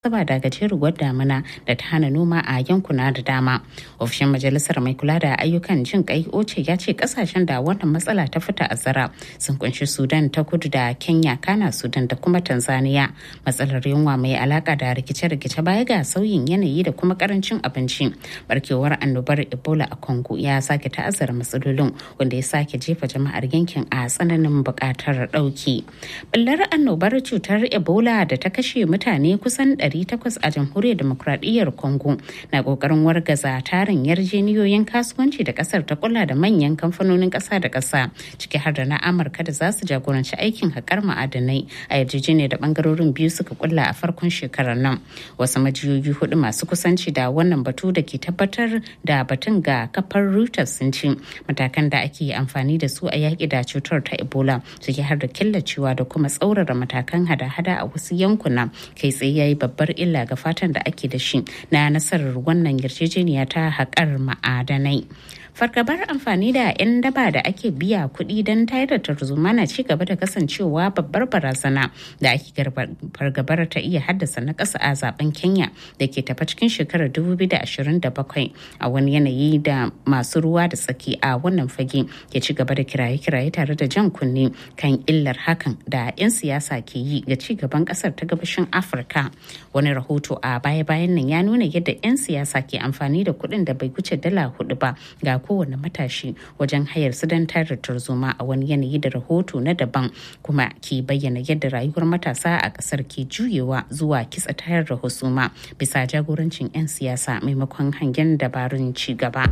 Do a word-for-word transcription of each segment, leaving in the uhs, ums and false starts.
saba da gajeruwar damina da ta hana noma a yankuna da dama. Ofishin majalisar mai kula da ayyukan jin kai oce ya ce kasashen da wannan matsala ta fita azara sun kunshi Sudan ta kudu da Kenya, kana Sudan da kuma Tanzania. Matsalar yunwa mai alaka da rikice-rikice baya ga sauyin yanayi da kuma karancin abinci. Barkewar annobar Ebola a Congo ya sake ta'azzara matsalolin, wanda ya sake jefa jama'ar yankin a tsananin buƙatar ɗauki. Ɓullar annobar cutar Ebola da ta kashe mutane kusan ɗari takwas a jamhuriyar demokradiyyar Congo na kokarin wargaza tarin yarjeniyoyin kasuwanci da kasar ta kula da manyan kamfanonin kasa da kasa, ciki har da na Amurka da za su jagoranci aikin haƙar ma'adanai a yarjejeniyar da bangarorin biyu suka kulla a farkon shekarar nan. Wasu majiyoyi hudu masu kusanci da wannan batu da ke tabbatar da batun ga kafar Reuters sun ce matakan da ake amfani da su a yaƙi da cutar ta Ebola, ciki har da killacewa da kuma tsaurara matakan hada-hada a wasu yankuna, kai tsaye yayi babban babbar illa ga fatan da ake da shi na nasarar wannan yarjejeniya ta haƙar ma'adanai. Fargabar amfani da 'yan daba da ake biya kuɗi don tayar da tarzoma na ci gaba da kasancewa babbar barazana da ake fargabar ta iya haddasa na ƙasa a zaben Kenya da ke tafa cikin shekarar dubu biyu da ashirin da bakwai, a wani yanayi da masu ruwa da tsaki a wannan fage ke ci gaba da kiraye-kiraye tare da jan kunne kan illar hakan da 'yan siyasa ke yi ga ci gaban ƙasar ta gabashin Afirka. Wani rahoto a baya-bayan nan ya nuna yadda 'yan siyasa ke amfani da kuɗin da bai wuce dala hudu ba ga kowane matashi wajen hayar su don tayar da tarzoma, a wani yanayi da rahoto na daban kuma ke bayyana yadda rayuwar matasa a kasar ke juyewa zuwa kitsa tayar da husuma bisa jagorancin 'yan siyasa maimakon hangen dabarun ci gaba.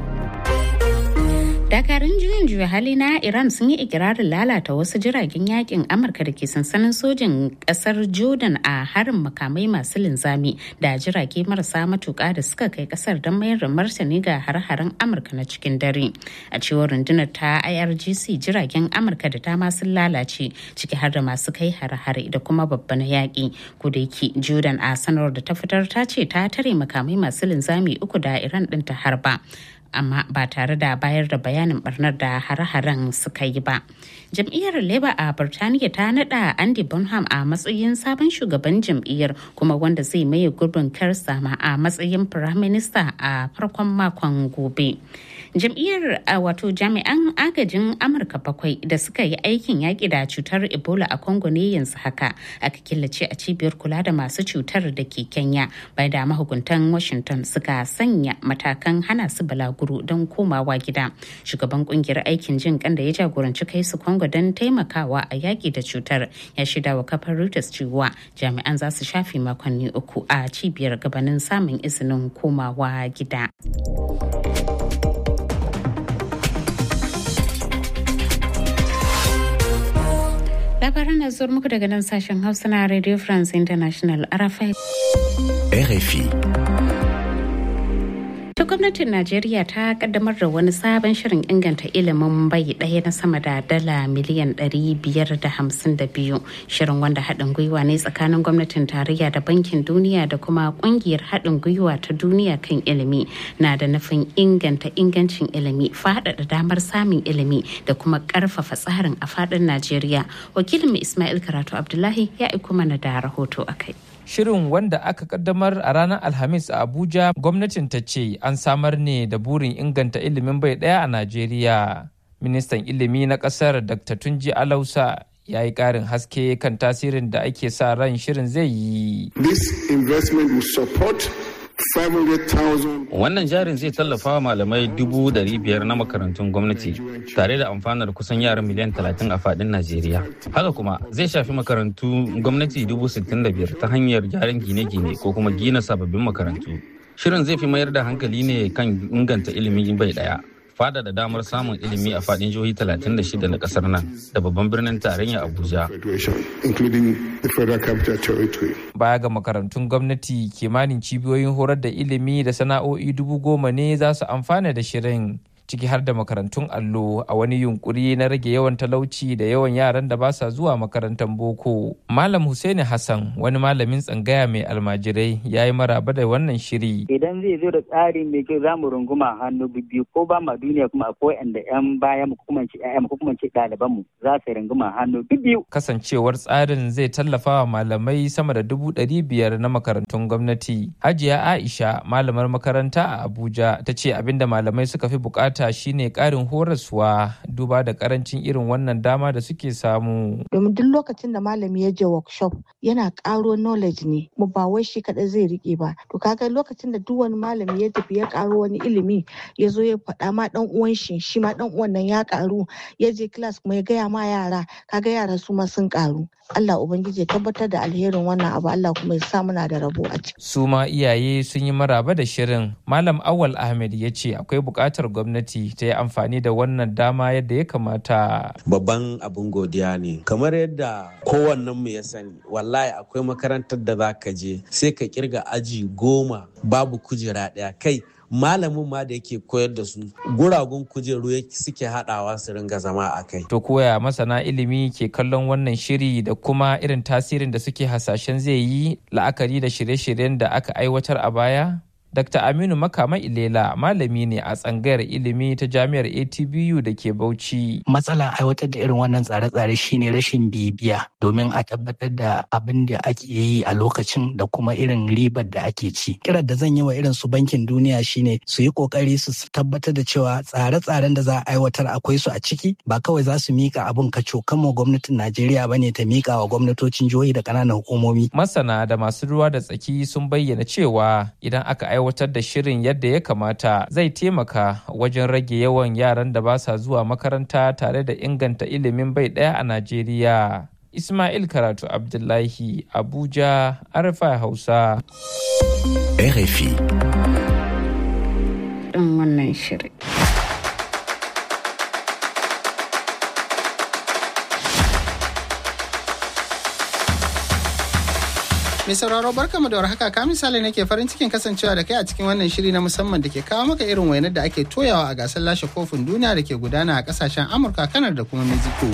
Dakarun juyin juya hali na Iran sun yi ikirarin lalata wasu jiragen yakin Amurka da ke sansanin sojin kasar Jordan a harin makamai masu linzami da jirage marasa matuƙa da suka kai kasar don mayar da martani ga har-haren Amurka na cikin dare. A cewar rundunar ta I R G C, jiragen Amurka da dama sun lalace, ciki har da masu kai har-hare da kuma babban yaƙi. Kudaki Jordan a sanarwar da ta fitar ta ce ta tare makamai masu linzami uku da Iran ɗin ta harba, amma ba tare da bayar da bayanin barnar da hare-haren suka yi ba. Jam'iyyar Labour a Birtaniya ta nada Andy Burnham a matsayin sabon shugaban jam'iyyar, kuma wanda zai maye gurbin Keir Starmer a matsayin Prime Minister a farkon makon gobe. Jam'iyyar wato jami'an agajin Amurka bakwai da suka yi aikin yaƙi da cutar Ebola a Congo ne yanzu haka aka killace a cibiyar kula da masu cutar da ke Kenya, bai da mahukuntan Washington suka sanya matakan hana su balaguro don komawa gida. Shugaban kungiyar aikin jin kan da ya jagoranci kai su Congo don taimakawa a yaƙi da cutar ya shida wa kafar Reuters cewa jami'an za su shafe makonni uku a cibiyar gabanin samun izinin komawa gida. Labaran na zuwa muku daga nan sashen Hausa na Radio France International R F I. R F I. Ta gwamnatin Najeriya ta kaddamar da wani sabon shirin inganta ilimin bai ɗaya na sama da dala miliyan ɗari biyar da hamsin da biyu. Shirin, wanda haɗin gwiwa ne tsakanin gwamnatin tarayya da bankin duniya da kuma ƙungiyar haɗin gwiwa ta duniya kan ilimi, na da nufin inganta ingancin ilimi, faɗaɗa damar samun ilimi da kuma ƙarfafa tsarin a faɗin Najeriya. Wakilin Ismail Karatu Abdullahi ya aiko mana da rahoto a kai. Shirin, wanda aka kaddamar a ranar Alhamis a Abuja, gwamnatin ta ce an samar ne da burin inganta ilimin bai ɗaya a Najeriya. Ministan ilimi na ƙasar Doctor Tunji Alausa ya yi ƙarin haske kan tasirin da ake sa ran shirin zai yi. This investment will support Wannan jarin zai tallafa wa malamai dubu ɗari biyar na makarantun gwamnati tare da amfanar kusan yara miliyan talatin a fadin Najeriya. Haka kuma zai shafi makarantu gwamnati dubu sittin da biyar ta hanyar gyaran gine-gine ko kuma gina sababbin makarantu. Shirin zai fi mayar da hankali ne kan inganta ilimin bai ɗaya, fada da damar samun ilimi a fadin jihohi talatin da shida na kasar nan da babban birnin tarayya Abuja. Baya ga makarantun gwamnati, kimanin cibiyoyin horar da ilimi da sana'o'i dubu goma ne za su amfana da shirin, ciki har da makarantun allo a wani yunkuri na rage yawan talauci da yawan yaran da ba sa zuwa makarantar boko. Malam Hussaini Hassan wani malamin tsangaya mai almajirai ya yi maraba da wannan shiri. Idan zai zo da tsari mai kyau za mu runguma hannu biyu ko ba ma duniya kuma akwai inda yan baya mu kuma ce ƴaƴa mu kuma ce ɗaliban mu za su runguma hannu biyu. Kasancewar tsarin zai tallafa wa malamai sama da dubu ɗari biyar na makarantun gwamnati. Hajiya Aisha malamar makaranta a Abuja ta ce abinda malamai suka fi bukata shine ƙarin horaswa duba da karancin irin wannan dama da suke samu. Domin duk lokacin da malami ya je workshop yana ƙaro knowledge ne mu ba wai shi kaɗai zai rike ba. To kaga lokacin da duk wani malami ya tafi ya ƙaro wani ilimi ya zo ya faɗa ma ɗan uwan shi shi ma ɗan uwan nan ya ƙaru ya je class kuma ya gaya ma yara kaga yara su ma sun ƙaru. Allah Ubangiji ya tabbatar da alherin wannan abu Allah kuma ya sa muna da rabo a ciki. Su ma iyaye sun yi maraba da shirin. Malam Awal Ahmed ya ce akwai buƙatar gwamnati ta yi amfani da wannan dama yadda ya kamata. Babban abin godiya ne. Kamar yadda kowannen mu ya sani, wallahi akwai makarantar da za ka je sai ka kirga aji goma babu kujera ɗaya kai. Malamin ma da yake koyar da su guragun kujeru suke haɗawa su ringa zama a kai. To koya masana ilimi ke kallon wannan shiri da kuma irin tasirin da suke hasashen zai yi la'akari da shirye-shiryen da aka aiwatar a baya? Dakta Aminu Makama Ilela malami ne a tsangayar ilimi ta jami'ar A T B U da ke Bauchi. Matsalar aiwatar da irin wannan tsare-tsare shine rashin bibiya domin a tabbatar da abin da ake yi a lokacin da kuma irin ribar da ake ci. Kiran da zan yi wa irin su bankin duniya shine su yi kokari su tabbatar da cewa tsare-tsaren da za a aiwatar akwai su a ciki ba kawai za su mika abin kaco kama gwamnatin Najeriya bane ta mika wa gwamnatocin jihohi da ƙananan hukumomi. Masana da masu ruwa da tsaki sun bayyana cewa idan aka aiwatar da shirin yadda ya kamata zai taimaka wajen rage yawan yaran da ba sa zuwa makaranta tare da inganta ilimin bai ɗaya a Najeriya. Ismail Karatu Abdullahi, Abuja, R F I Hausa. R F I. Ɗin wannan shirin. Mai sauraro barkamu da warhaka ka misali nake farin cikin kasancewa da kai a cikin wannan shiri na musamman da ke kawo maka irin wainar da ake toyawa a gasar lashe kofin duniya da ke gudana a kasashen Amurka, Kanar da kuma Mexico.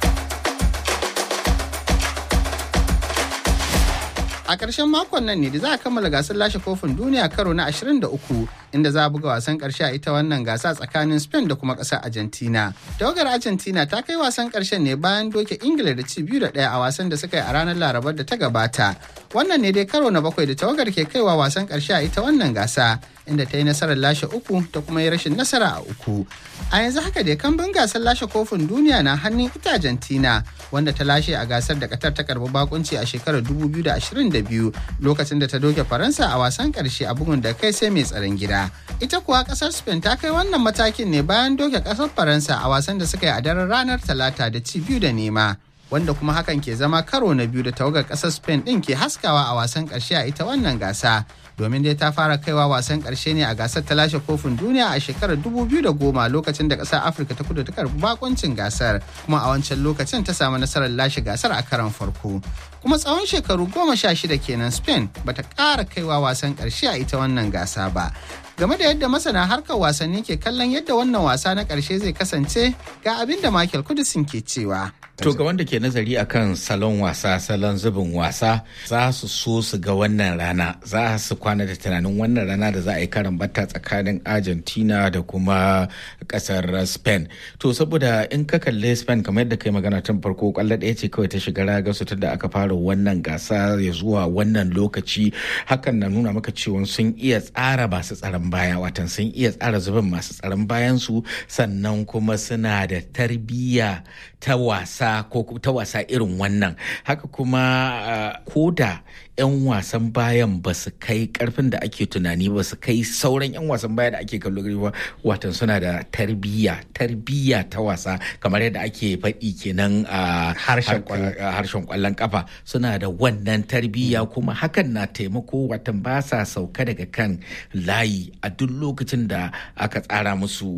A ƙarshen makon nan ne da za a kammala gasar lashe kofin duniya karo na ashirin da uku inda za a buga wasan ƙarshe a ita wannan gasa tsakanin Spain da kuma ƙasar Argentina. Tawagar Argentina ta kai wasan ƙarshen ne bayan doke Ingila da ci biyu da ɗaya a wasan da suka yi a ranar Larabar da ta gabata. Wannan ne dai karo na bakwai da tawagar ke kaiwa wasan ƙarshe a ita wannan gasa inda ta yi nasarar lashe uku ta kuma yi rashin nasara a uku. A yanzu haka dai kambun gasar lashe kofin duniya na hannun ita Argentina wanda ta lashe a gasar da Qatar ta karbi bakunci a shekarar dubu biyu da ashirin da biyu lokacin da ta doke Faransa a wasan karshe a bugun da kai sai mai tsaron gida. Ita kuwa kasar Spain ta kai wannan matakin ne bayan doke kasar Faransa a wasan da suka yi a daren ranar Talata da ci biyu da nema. Wanda kuma hakan ke zama karo na biyu da tawagar kasar Spain din ke haskawa a wasan karshe a ita wannan gasa. Domin dai ta fara kaiwa wasan karshe ne a gasar ta lashe kofin duniya a shekarar dubu biyu da goma lokacin da kasar Afirka ta kudu ta karbi bakoncin gasar kuma a wancan lokacin ta samu nasarar lashe gasar a karon farko. Kuma tsawon shekaru goma sha shida kenan Spain bata ƙara kaiwa wasan karshe a ita wannan gasa ba. Game da yadda masana harkar wasanni ke kallon yadda wannan wasa na karshe zai kasance ga abin da Michael Kudisin ke cewa. To ga wanda ke nazari akan salon wasa, salon zubin wasa, za su so su ga wannan rana, za su kwana da tunanin wannan rana da za a yi karan batta tsakanin Argentina da kuma kasar Spain. To saboda in ka kalli Spain kamar yadda kai magana tun farko kwallo ɗaya ce kawai ta shiga raga su da aka fara wannan gasa ya zuwa wannan lokaci, hakan na nuna maka cewa sun iya tsara masu tsaron baya, watan sun iya tsara zubin masu tsaron bayan su, sannan kuma suna da tarbiyya ta wasa ko ta wasa irin wannan. Haka kuma uh, koda 'yan wasan bayan ba su kai karfin da ake tunani ba su kai sauran 'yan wasan baya da ake kallo ba, watan suna da tarbiyya tarbiyya ta wasa kamar yadda ake faɗi kenan a harshen kwallon kafa, suna da wannan tarbiyya kuma hakan na taimako, watan ba sa sauka daga kan layi a duk lokacin da aka tsara musu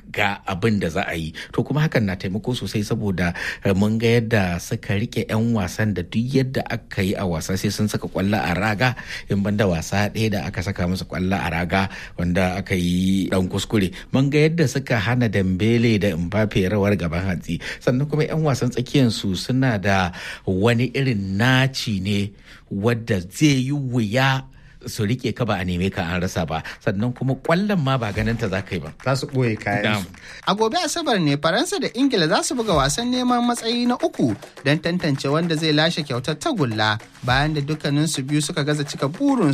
ga abin da za a yi. To kuma hakan na taimako sosai saboda mun ga yadda suka rike 'yan wasan da duk yadda aka yi a wasa sai sun saka kwallo a raga, in banda wasa ɗaya da aka saka musu kwallo a raga wanda aka yi dan kuskure. Mun ga yadda suka hana Dembele da Mbappe rawar gaban hatsi, sannan kuma 'yan wasan tsakiyar su suna da wani irin naci ne wadda zai yi wuya su rike ka ba a neme ka an rasa ba, sannan kuma kwallon ma ba ganin ta za ka yi ba, za su ɓoye kayan su. A gobe Asabar ne Faransa da Ingila za su buga wasan neman matsayi na uku don tantance wanda zai lashe kyautar tagulla bayan da dukkaninsu biyu suka gaza cika burin